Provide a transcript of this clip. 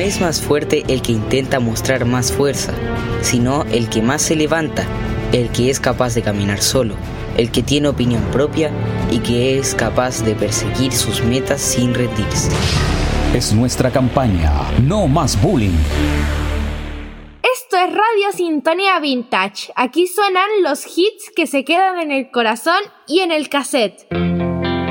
es más fuerte el que intenta mostrar más fuerza, sino el que más se levanta, el que es capaz de caminar solo, el que tiene opinión propia y que es capaz de perseguir sus metas sin rendirse. Es nuestra campaña, no más bullying. Esto es Radio Sintonía Vintage. Aquí suenan los hits que se quedan en el corazón y en el cassette.